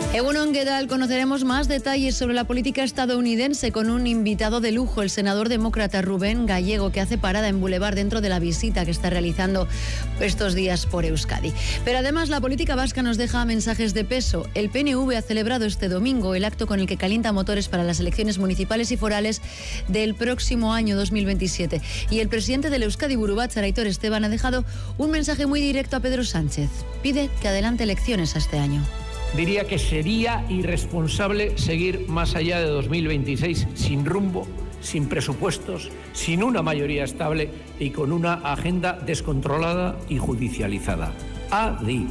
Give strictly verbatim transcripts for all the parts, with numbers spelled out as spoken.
Egunon, ¿qué tal? Conoceremos más detalles sobre la política estadounidense con un invitado de lujo, el senador demócrata Rubén Gallego, que hace parada en Boulevard dentro de la visita que está realizando estos días por Euskadi. Pero además la política vasca nos deja mensajes de peso. El P N V ha celebrado este domingo el acto con el que calienta motores para las elecciones municipales y forales del próximo año dos mil veintisiete. Y el presidente del Euskadi Buru Batzar, Aitor Esteban, ha dejado un mensaje muy directo a Pedro Sánchez. Pide que adelante elecciones a este año. Diría que sería irresponsable seguir más allá de dos mil veintiséis sin rumbo, sin presupuestos, sin una mayoría estable y con una agenda descontrolada y judicializada. Adi.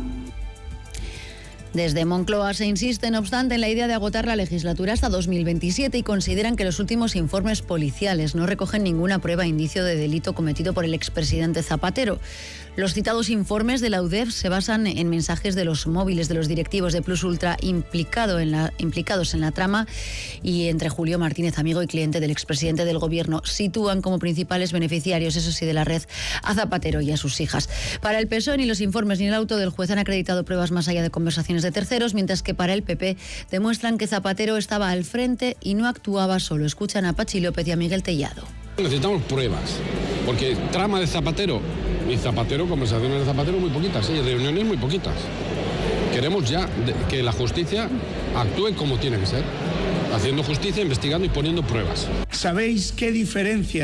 Desde Moncloa se insiste, no obstante, en la idea de agotar la legislatura hasta dos mil veintisiete y consideran que los últimos informes policiales no recogen ninguna prueba o indicio de delito cometido por el expresidente Zapatero. Los citados informes de la U D E F se basan en mensajes de los móviles de los directivos de Plus Ultra implicado en la, implicados en la trama y entre Julio Martínez, amigo y cliente del expresidente del gobierno, sitúan como principales beneficiarios, eso sí, de la red a Zapatero y a sus hijas. Para el P S O E ni los informes ni el auto del juez han acreditado pruebas más allá de conversaciones de terceros, mientras que para el P P demuestran que Zapatero estaba al frente y no actuaba solo. Escuchan a Pachi López y a Miguel Tellado. Necesitamos pruebas, porque trama de Zapatero y Zapatero, conversaciones de Zapatero muy poquitas, y reuniones muy poquitas. Queremos ya que la justicia actúe como tiene que ser, haciendo justicia, investigando y poniendo pruebas. ¿Sabéis qué diferencia